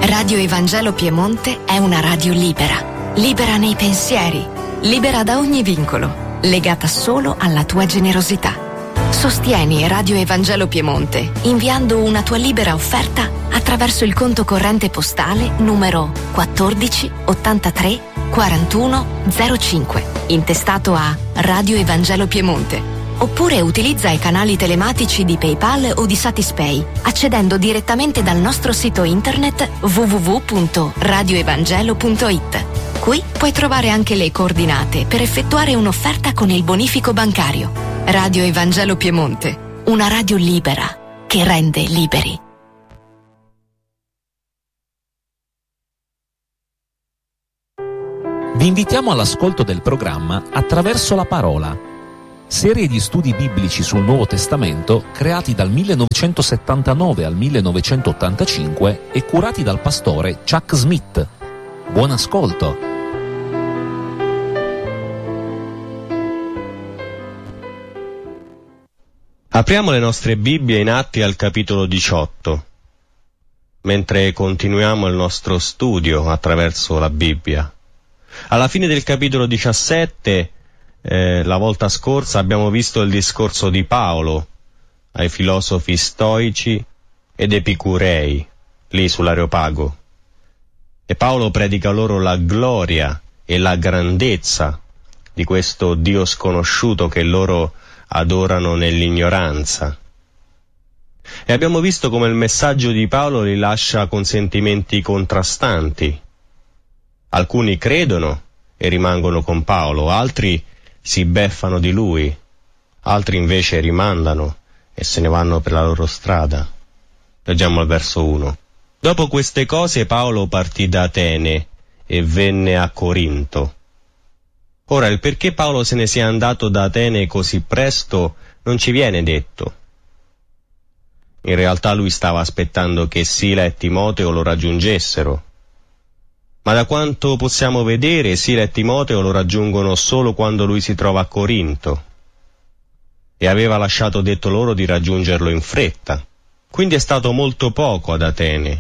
Radio Evangelo Piemonte è una radio libera, libera nei pensieri, libera da ogni vincolo, legata solo alla tua generosità. Sostieni Radio Evangelo Piemonte inviando una tua libera offerta attraverso il conto corrente postale numero 14 83 41 05, intestato a Radio Evangelo Piemonte. Oppure utilizza i canali telematici di PayPal o di Satispay, accedendo direttamente dal nostro sito internet www.radioevangelo.it. Qui puoi trovare anche le coordinate per effettuare un'offerta con il bonifico bancario. Radio Evangelo Piemonte, una radio libera che rende liberi. Vi invitiamo all'ascolto del programma Attraverso la Parola, serie di studi biblici sul Nuovo Testamento creati dal 1979 al 1985 e curati dal pastore Chuck Smith. Buon ascolto! Apriamo le nostre Bibbie in Atti al capitolo 18, mentre continuiamo il nostro studio attraverso la Bibbia. Alla fine del capitolo 17, la volta scorsa, abbiamo visto il discorso di Paolo ai filosofi stoici ed epicurei, lì sull'Areopago. E Paolo predica loro la gloria e la grandezza di questo Dio sconosciuto che loro adorano nell'ignoranza. E abbiamo visto come il messaggio di Paolo li lascia con sentimenti contrastanti. Alcuni credono e rimangono con Paolo, altri si beffano di lui, altri invece rimandano e se ne vanno per la loro strada. Leggiamo il verso 1. Dopo queste cose Paolo partì da Atene e venne a Corinto. Ora, il perché Paolo se ne sia andato da Atene così presto non ci viene detto. In realtà lui stava aspettando che Sila e Timoteo lo raggiungessero. Ma da quanto possiamo vedere, Sila e Timoteo lo raggiungono solo quando lui si trova a Corinto. E aveva lasciato detto loro di raggiungerlo in fretta. Quindi è stato molto poco ad Atene.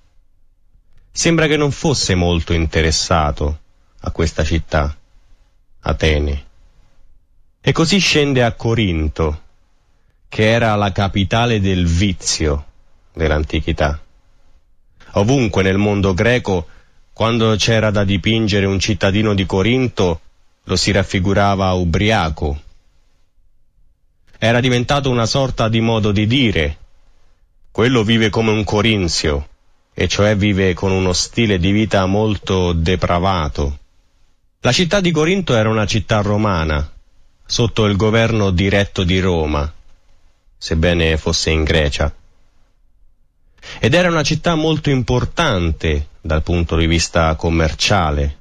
Sembra che non fosse molto interessato a questa città, Atene. E così scende a Corinto, che era la capitale del vizio dell'antichità. Ovunque nel mondo greco, quando c'era da dipingere un cittadino di Corinto, lo si raffigurava ubriaco. Era diventato una sorta di modo di dire: quello vive come un corinzio, e cioè vive con uno stile di vita molto depravato. La città di Corinto era una città romana, sotto il governo diretto di Roma, sebbene fosse in Grecia. Ed era una città molto importante dal punto di vista commerciale.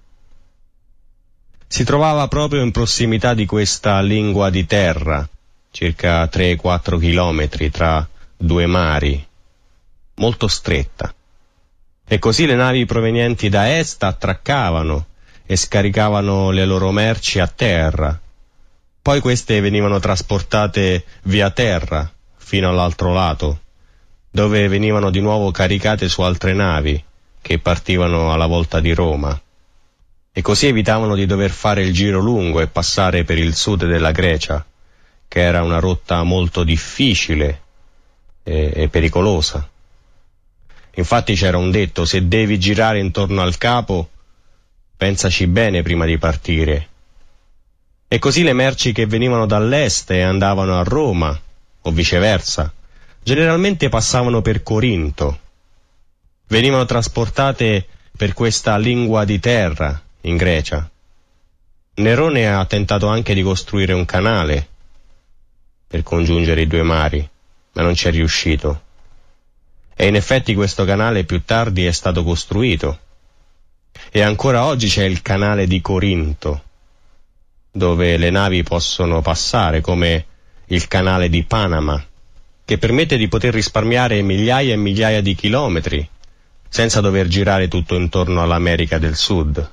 Si trovava proprio in prossimità di questa lingua di terra, circa 3-4 chilometri tra due mari, molto stretta. E così le navi provenienti da est attraccavano e scaricavano le loro merci a terra. Poi queste venivano trasportate via terra fino all'altro lato, dove venivano di nuovo caricate su altre navi che partivano alla volta di Roma. E così evitavano di dover fare il giro lungo e passare per il sud della Grecia, che era una rotta molto difficile e pericolosa. Infatti c'era un detto: se devi girare intorno al capo, pensaci bene prima di partire. E così le merci che venivano dall'est e andavano a Roma, o viceversa, generalmente passavano per Corinto. Venivano trasportate per questa lingua di terra in Grecia. Nerone ha tentato anche di costruire un canale per congiungere i due mari, ma non ci è riuscito. E in effetti questo canale più tardi è stato costruito. E ancora oggi c'è il canale di Corinto, dove le navi possono passare, come il canale di Panama, che permette di poter risparmiare migliaia e migliaia di chilometri, senza dover girare tutto intorno all'America del Sud.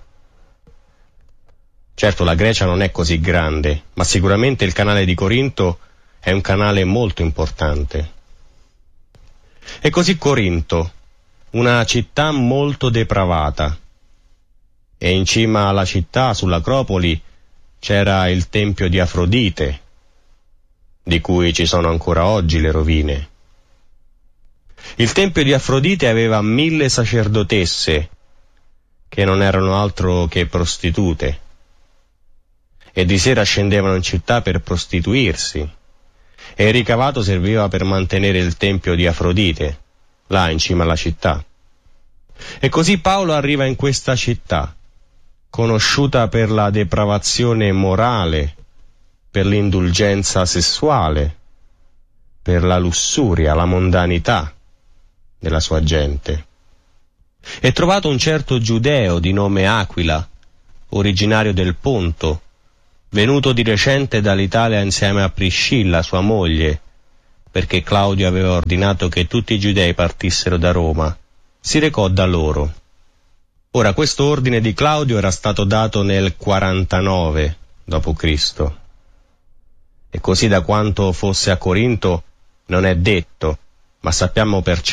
Certo, la Grecia non è così grande, ma sicuramente il canale di Corinto è un canale molto importante. E così Corinto, una città molto depravata, e in cima alla città, sull'Acropoli, c'era il tempio di Afrodite, di cui ci sono ancora oggi le rovine. Il tempio di Afrodite aveva 1000 sacerdotesse, che non erano altro che prostitute, e di sera scendevano in città per prostituirsi, e il ricavato serviva per mantenere il tempio di Afrodite, là in cima alla città. E così Paolo arriva in questa città, conosciuta per la depravazione morale, per l'indulgenza sessuale, per la lussuria, la mondanità della sua gente. E trovato un certo giudeo di nome Aquila, originario del Ponto, venuto di recente dall'Italia insieme a Priscilla, sua moglie, perché Claudio aveva ordinato che tutti i giudei partissero da Roma, si recò da loro. Ora, questo ordine di Claudio era stato dato nel 49 d.C. e così da quanto fosse a Corinto non è detto, ma sappiamo per certo